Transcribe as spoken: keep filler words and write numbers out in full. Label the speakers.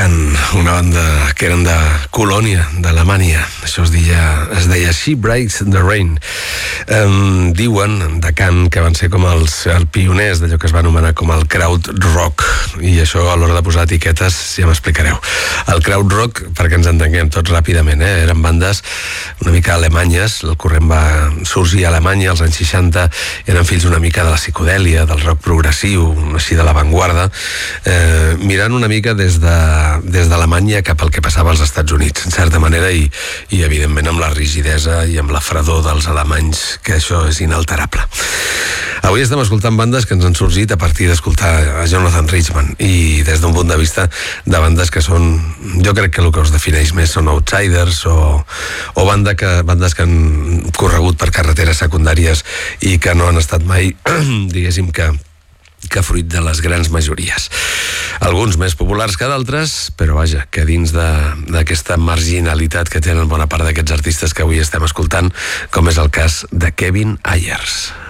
Speaker 1: Can, una banda que eren de Colònia, d'Alemanya. Això es deia, es deia She Breaks the Rain. Um, diuen de Can que van ser com els, el pioners d'allò que es va anomenar com el kraut rock, i això a l'hora de posar etiquetes ja m'explicareu. El kraut rock, perquè ens entenguem tots ràpidament, eh? eren bandes una mica alemanyes, el corrent va sorgir a Alemanya als anys seixanta, eren fills una mica de la psicodèlia, del rock progressiu, així de l'avantguarda, eh, mirant una mica des de des d'Alemanya cap al que passava als Estats Units, en certa manera, i, i evidentment amb la rigidesa i amb la fredor dels alemanys, que això és inalterable. Avui estem escoltant bandes que ens han sorgit a partir d'escoltar a Jonathan Richman, i des d'un punt de vista de bandes que són, jo crec que el que us defineix més són outsiders o, o banda que, bandes que han corregut per carreteres secundàries i que no han estat mai, diguéssim que que fruit de les grans majories. Alguns més populars que d'altres, però vaja, que dins d'aquesta marginalitat que tenen bona part d'aquests artistes que avui estem escoltant, com és el cas de Kevin Ayers.